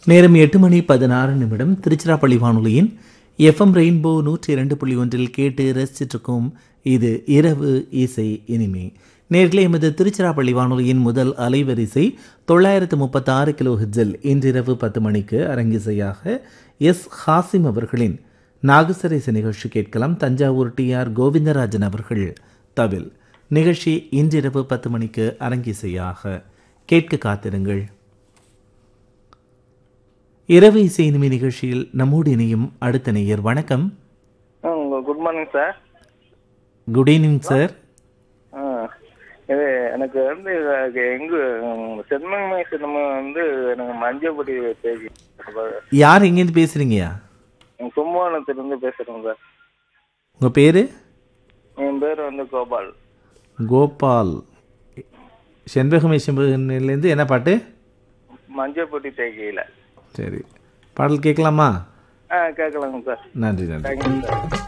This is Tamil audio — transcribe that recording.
நேரம் 8:16 திருச்சிராப்பள்ளி வானொலியின் எஃப்எம் ரெயின்போ 102.1 கேட்டு ரசிச்சிருக்கும் இது இரவு இசை இனிமே. நேர்களே, எமது திருச்சிராப்பள்ளி வானொலியின் முதல் அலைவரிசை 936 கிலோ ஹெர்ட்ஸில் இன்றிரவு 10 மணிக்கு அரங்கிசையாக எஸ் ஹாசிம் அவர்களின் நாகசரேச நிகழ்ச்சி கேட்கலாம். தஞ்சாவூர் TR கோவிந்தராஜன் அவர்கள் தவில். நிகழ்ச்சி இன்றிரவு 10 மணிக்கு அரங்கிசையாக கேட்க காத்திருங்கள். இரவு இசை இனிமை நிகழ்ச்சியில் நம்மோடு இணையும் அடுத்த நேயர். வணக்கம். Good morning sir. Good evening sir. இது எனக்கு வந்து எங்க சென்மங்கை சினிமா வந்து எனக்கு மஞ்சப்படி பேசி. யார் எங்கேருந்து பேசுறீங்கயா? கும்பகோணத்திலிருந்து பேசுறேங்க சார். உங்க பேரு? என் பேர் வந்து கோபால். கோபால். செண்பகமேஸ்வரன்லேருந்து என்ன பாட்டு? மஞ்சப்பட்டி தேக்கியில. சரி, பாடல் கேட்கலாமா? கேட்கலாங்க சார். நன்றி நன்றி. Thank you sir.